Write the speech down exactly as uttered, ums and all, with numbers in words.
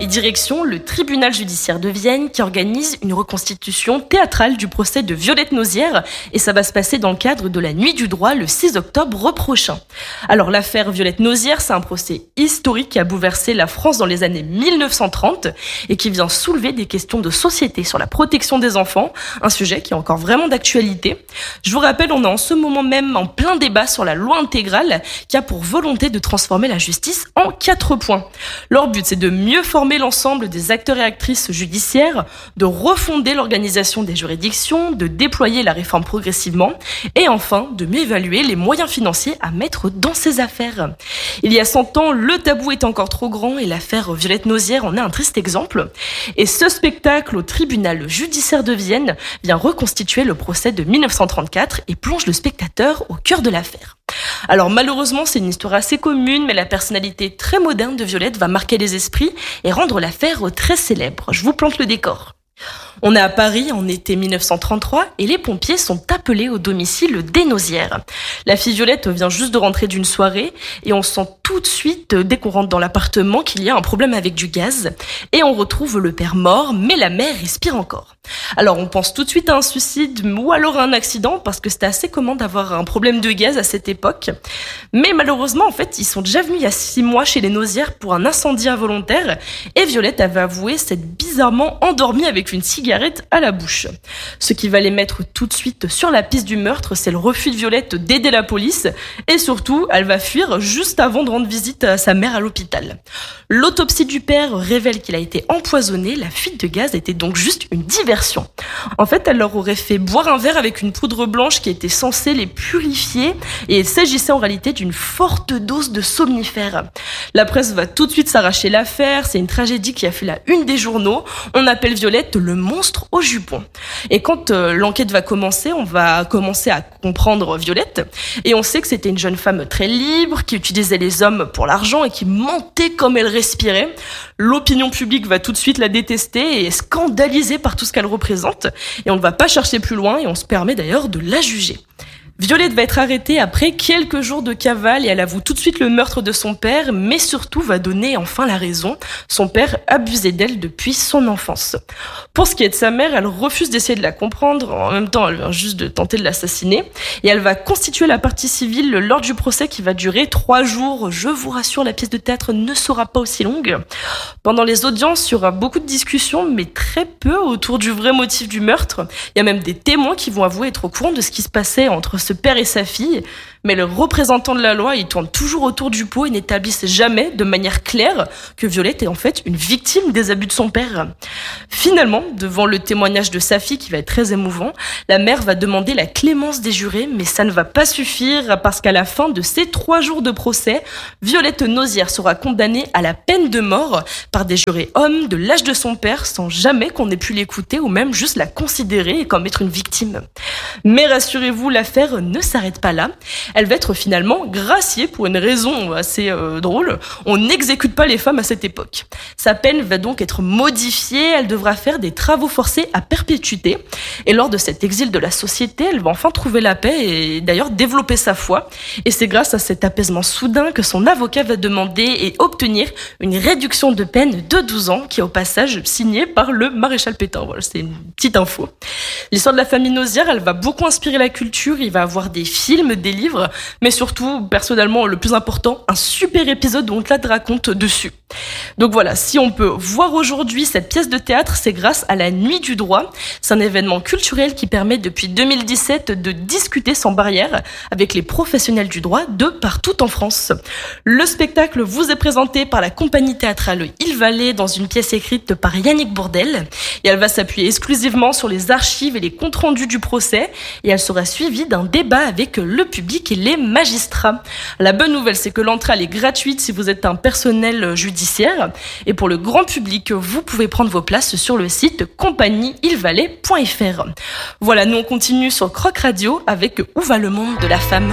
direction le tribunal judiciaire de Vienne qui organise une reconstitution théâtrale du procès de Violette Nozières et ça va se passer dans le cadre de la Nuit du droit le six octobre prochain. Alors l'affaire Violette Nozières, c'est un procès historique qui a bouleversé la France dans les années mille neuf cent trente et qui vient soulever des questions de société sur la protection des enfants, un sujet qui est encore vraiment d'actualité. Je vous rappelle, on est en ce moment même en plein débat sur la loi intégrale qui a pour volonté de transformer la justice en quatre points. Leur but, c'est de mieux former l'ensemble des acteurs et actrices judiciaires, de refonder l'organisation des juridictions, de déployer la réforme progressivement et enfin de mieux évaluer les moyens financiers à mettre dans ces affaires. Il y a cent ans, le tabou était encore trop grand et l'affaire Violette Nozières en est un triste exemple. Et ce spectacle au tribunal judiciaire de Vienne vient reconstituer le procès de mille neuf cent trente-quatre et plonge le spectateur au cœur de l'affaire. Alors malheureusement, c'est une histoire assez commune, mais la personnalité très moderne de Violette va marquer les esprits et rendre l'affaire très célèbre. Je vous plante le décor. On est à Paris en été mille neuf cent trente-trois et les pompiers sont appelés au domicile des Nozières. La fille Violette vient juste de rentrer d'une soirée et on sent tout de suite, dès qu'on rentre dans l'appartement, qu'il y a un problème avec du gaz. Et on retrouve le père mort, mais la mère respire encore. Alors on pense tout de suite à un suicide ou alors à un accident parce que c'était assez commun d'avoir un problème de gaz à cette époque. Mais malheureusement, en fait, ils sont déjà venus il y a six mois chez les Nozières pour un incendie involontaire et Violette avait avoué s'être bizarrement endormie avec une cigarette à la bouche. Ce qui va les mettre tout de suite sur la piste du meurtre, c'est le refus de Violette d'aider la police et surtout, elle va fuir juste avant de rendre visite à sa mère à l'hôpital. L'autopsie du père révèle qu'il a été empoisonné, la fuite de gaz était donc juste une diversion. En fait, elle leur aurait fait boire un verre avec une poudre blanche qui était censée les purifier et il s'agissait en réalité d'une forte dose de somnifère. La presse va tout de suite s'arracher l'affaire, c'est une tragédie qui a fait la une des journaux. On appelle Violette le monstre au jupon. Et quand euh, l'enquête va commencer, on va commencer à comprendre Violette et on sait que c'était une jeune femme très libre qui utilisait les hommes pour l'argent et qui mentait comme elle respirait. L'opinion publique va tout de suite la détester et est scandalisée par tout ce qu'elle représente et on ne va pas chercher plus loin et on se permet d'ailleurs de la juger. Violette va être arrêtée après quelques jours de cavale et elle avoue tout de suite le meurtre de son père, mais surtout va donner enfin la raison. Son père abusait d'elle depuis son enfance. Pour ce qui est de sa mère, elle refuse d'essayer de la comprendre. En même temps, elle vient juste de tenter de l'assassiner. Et elle va constituer la partie civile lors du procès qui va durer trois jours. Je vous rassure, la pièce de théâtre ne sera pas aussi longue. Pendant les audiences, il y aura beaucoup de discussions, mais très peu autour du vrai motif du meurtre. Il y a même des témoins qui vont avouer être au courant de ce qui se passait entre ce père et sa fille, mais le représentant de la loi, il tourne toujours autour du pot et n'établissent jamais de manière claire que Violette est en fait une victime des abus de son père. Finalement, devant le témoignage de sa fille qui va être très émouvant, la mère va demander la clémence des jurés, mais ça ne va pas suffire parce qu'à la fin de ces trois jours de procès, Violette Nozières sera condamnée à la peine de mort par des jurés hommes de l'âge de son père sans jamais qu'on ait pu l'écouter ou même juste la considérer comme être une victime. Mais rassurez-vous, l'affaire ne s'arrête pas là. Elle va être finalement graciée pour une raison assez euh, drôle. On n'exécute pas les femmes à cette époque. Sa peine va donc être modifiée. Elle devra faire des travaux forcés à perpétuité. Et lors de cet exil de la société, elle va enfin trouver la paix et d'ailleurs développer sa foi. Et c'est grâce à cet apaisement soudain que son avocat va demander et obtenir une réduction de peine de douze ans qui est au passage signée par le maréchal Pétain. Voilà, c'est une petite info. L'histoire de la famille Nozières, elle va beaucoup inspirer la culture. Il va avoir des films, des livres, mais surtout, personnellement, le plus important, un super épisode où on te la raconte dessus. Donc voilà, si on peut voir aujourd'hui cette pièce de théâtre, c'est grâce à la Nuit du droit. C'est un événement culturel qui permet depuis deux mille dix-sept de discuter sans barrière avec les professionnels du droit de partout en France. Le spectacle vous est présenté par la compagnie théâtrale Il Valais dans une pièce écrite par Yannick Bourdelle et elle va s'appuyer exclusivement sur les archives et les comptes rendus du procès et elle sera suivie d'un débat avec le public et les magistrats. La bonne nouvelle, c'est que l'entrée elle est gratuite si vous êtes un personnel judiciaire et pour le grand public, vous pouvez prendre vos places sur le site compagnie il valais point f r. Voilà, nous on continue sur Croc Radio avec Où va le monde de la femme.